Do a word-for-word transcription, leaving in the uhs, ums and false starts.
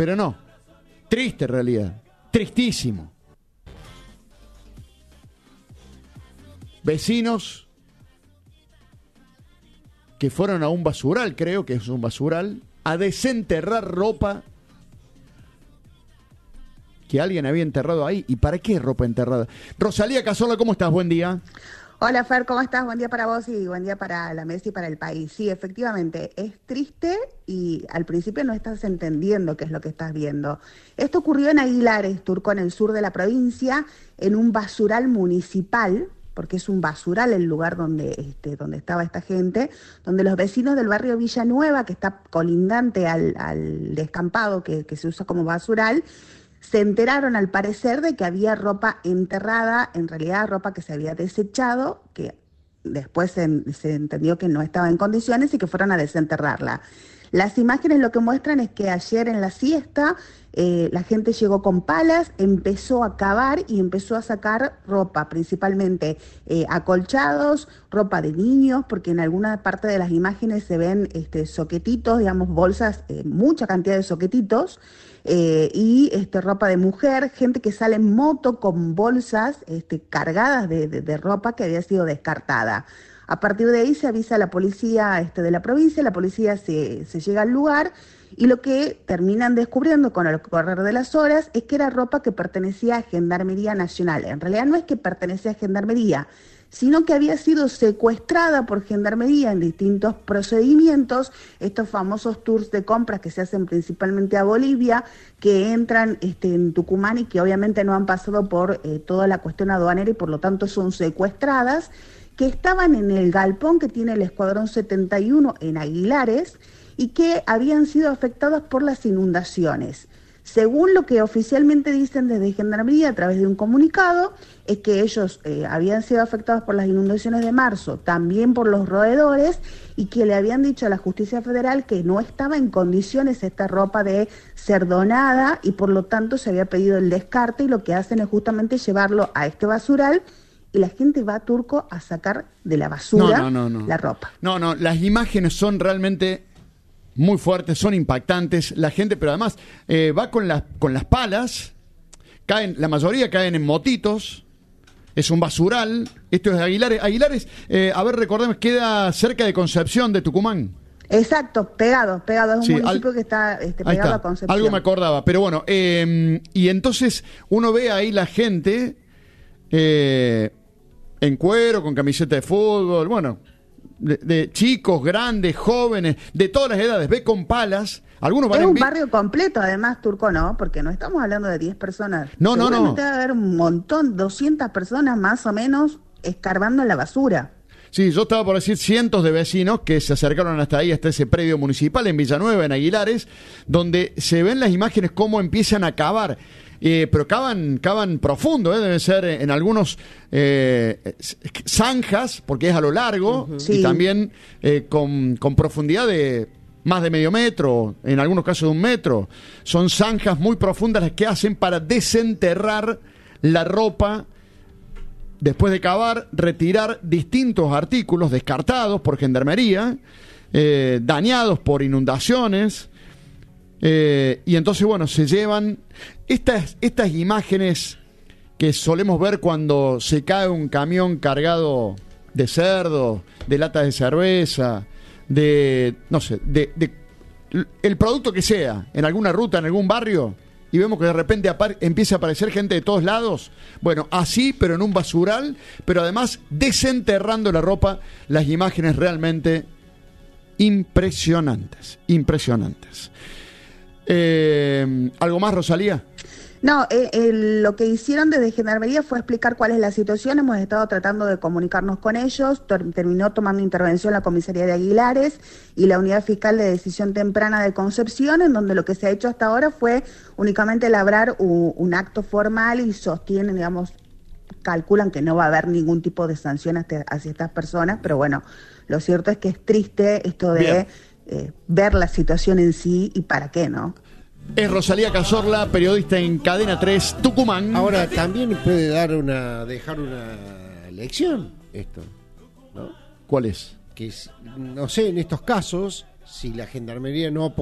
pero no. Triste en realidad. Tristísimo. Vecinos que fueron a un basural, creo que es un basural, a desenterrar ropa que alguien había enterrado ahí. ¿Y para qué ropa enterrada? Rosalía Cazorla, ¿cómo estás? Buen día. Hola Fer, ¿cómo estás? Buen día para vos y buen día para la mesa y para el país. Sí, efectivamente, es triste y al principio no estás entendiendo qué es lo que estás viendo. Esto ocurrió en Aguilares, Turco, en el sur de la provincia, en un basural municipal, porque es un basural el lugar donde, este, donde estaba esta gente, donde los vecinos del barrio Villanueva, que está colindante al, al descampado que, que se usa como basural, se enteraron al parecer de que había ropa enterrada, en realidad ropa que se había desechado, que después se, se entendió que no estaba en condiciones y que fueron a desenterrarla. Las imágenes lo que muestran es que ayer en la siesta eh, la gente llegó con palas, empezó a cavar y empezó a sacar ropa, principalmente eh, acolchados, ropa de niños, porque en alguna parte de las imágenes se ven este, soquetitos, digamos bolsas, eh, mucha cantidad de soquetitos, Eh, y este, ropa de mujer, gente que sale en moto con bolsas este, cargadas de, de, de ropa que había sido descartada. A partir de ahí se avisa a la policía este, de la provincia, la policía se, se llega al lugar y lo que terminan descubriendo con el correr de las horas es que era ropa que pertenecía a Gendarmería Nacional. En realidad no es que pertenecía a Gendarmería, sino que había sido secuestrada por Gendarmería en distintos procedimientos, estos famosos tours de compras que se hacen principalmente a Bolivia, que entran este, en Tucumán y que obviamente no han pasado por eh, toda la cuestión aduanera y por lo tanto son secuestradas, que estaban en el galpón que tiene el Escuadrón setenta y uno en Aguilares y que habían sido afectadas por las inundaciones. Según lo que oficialmente dicen desde Gendarmería a través de un comunicado, es que ellos eh, habían sido afectados por las inundaciones de marzo, también por los roedores, y que le habían dicho a la Justicia Federal que no estaba en condiciones esta ropa de ser donada y por lo tanto se había pedido el descarte y lo que hacen es justamente llevarlo a este basural y la gente va a Turco a sacar de la basura no, no, no, no. la ropa. No, no, las imágenes son realmente muy fuertes, son impactantes. La gente, pero además eh, va con las con las palas, caen, la mayoría caen en motitos. Es un basural. Esto es Aguilares. Aguilares, eh, a ver, recordemos, queda cerca de Concepción, de Tucumán. Exacto, pegado, pegado. Es un Sí, municipio al, que está este, ahí pegado está. a Concepción. Algo me acordaba, pero bueno, eh, y entonces uno ve ahí la gente eh, en cuero, con camiseta de fútbol, bueno, de, de chicos, grandes, jóvenes, de todas las edades, ve con palas. Algunos van es en un vi- barrio completo, además, Turco, ¿no? Porque no estamos hablando de diez personas. No, no, no. Seguramente debe haber un montón, doscientas personas más o menos, escarbando en la basura. Sí, yo estaba por decir cientos de vecinos que se acercaron hasta ahí, hasta ese predio municipal en Villanueva, en Aguilares, donde se ven las imágenes cómo empiezan a cavar. Eh, pero cavan, cavan profundo, ¿eh? Deben ser en algunos eh, zanjas, porque es a lo largo, Uh-huh. y Sí. también eh, con, con profundidad de más de medio metro, en algunos casos de un metro. Son zanjas muy profundas las que hacen para desenterrar la ropa. Después de cavar, retirar distintos artículos descartados por Gendarmería, eh, dañados por inundaciones, eh, y entonces, bueno, se llevan estas, estas imágenes que solemos ver cuando se cae un camión cargado de cerdo, de latas de cerveza, de, no sé, de, de el producto que sea, en alguna ruta, en algún barrio, y vemos que de repente apar- empieza a aparecer gente de todos lados. Bueno, así, pero en un basural, pero además desenterrando la ropa, las imágenes realmente impresionantes, impresionantes. Eh, ¿Algo más, Rosalía? No, eh, eh, lo que hicieron desde Gendarmería fue explicar cuál es la situación. Hemos estado tratando de comunicarnos con ellos. Ter- terminó tomando intervención la comisaría de Aguilares y la unidad fiscal de decisión temprana de Concepción, en donde lo que se ha hecho hasta ahora fue únicamente labrar u- un acto formal y sostienen, digamos, calculan que no va a haber ningún tipo de sanción hacia, hacia estas personas, pero bueno, lo cierto es que es triste esto de eh, ver la situación en sí y para qué, ¿no? Es Rosalía Cazorla, periodista en Cadena tres, Tucumán. Ahora, también puede dar una, dejar una lección esto, ¿no? ¿Cuál es? Que, es, no sé, en estos casos, si la Gendarmería no